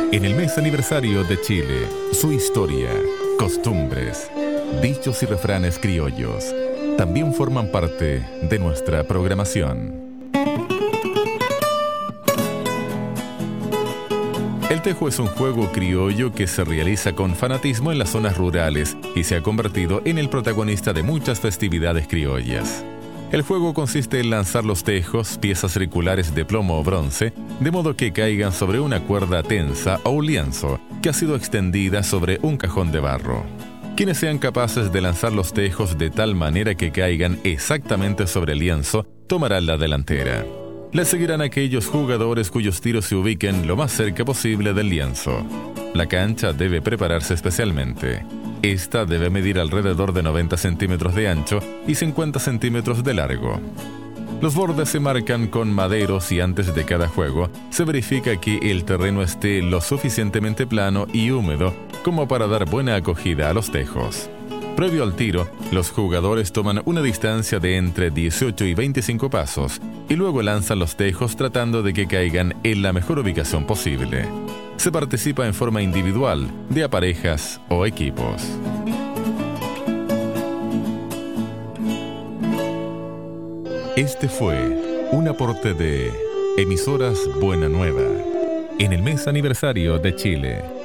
En el mes aniversario de Chile, su historia, costumbres, dichos y refranes criollos también forman parte de nuestra programación. El tejo es un juego criollo que se realiza con fanatismo en las zonas rurales y se ha convertido en el protagonista de muchas festividades criollas. El juego consiste en lanzar los tejos, piezas circulares de plomo o bronce, de modo que caigan sobre una cuerda tensa o un lienzo que ha sido extendida sobre un cajón de barro. Quienes sean capaces de lanzar los tejos de tal manera que caigan exactamente sobre el lienzo tomarán la delantera. Le seguirán aquellos jugadores cuyos tiros se ubiquen lo más cerca posible del lienzo. La cancha debe prepararse especialmente. Esta debe medir alrededor de 90 centímetros de ancho y 50 centímetros de largo. Los bordes se marcan con maderos y antes de cada juego se verifica que el terreno esté lo suficientemente plano y húmedo como para dar buena acogida a los tejos. Previo al tiro, los jugadores toman una distancia de entre 18 y 25 pasos y luego lanzan los tejos tratando de que caigan en la mejor ubicación posible. Se participa en forma individual, de a parejas o equipos. Este fue un aporte de Emisoras Buena Nueva en el mes aniversario de Chile.